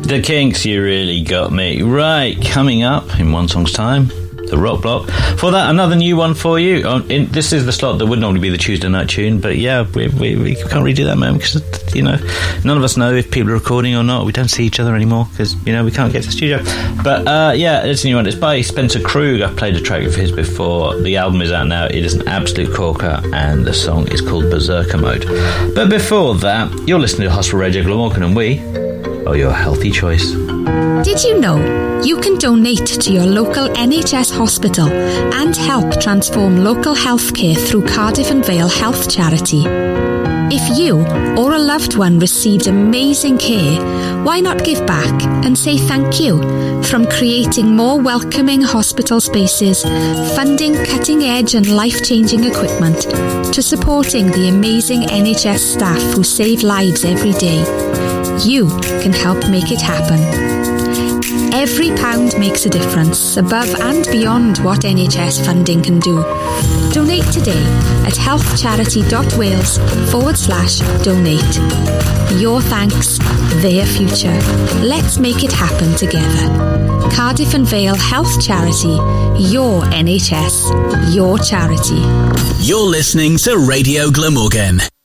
The Kinks, You Really Got Me. Right, coming up in one song's time, the Rock Block. For that, another new one for you. This is the slot that would normally be the Tuesday night tune, but yeah, we can't redo that, man, because, you know, none of us know if people are recording or not. We don't see each other anymore because, you know, we can't get to the studio. But yeah, it's a new one. It's by Spencer Krug. I've played a track of his before. The album is out now. It is an absolute corker, and the song is called Berserker Mode. But before that, you're listening to Hospital Radio Glamorgan, and we are your healthy choice. Did you know you can donate to your local NHS hospital and help transform local healthcare through Cardiff and Vale Health Charity? If you or a loved one received amazing care, why not give back and say thank you? From creating more welcoming hospital spaces, funding cutting-edge and life-changing equipment, to supporting the amazing NHS staff who save lives every day, you can help make it happen. Every pound makes a difference, above and beyond what NHS funding can do. Donate today at healthcharity.wales/donate. Your thanks, their future. Let's make it happen together. Cardiff and Vale Health Charity. Your NHS. Your charity. You're listening to Radio Glamorgan.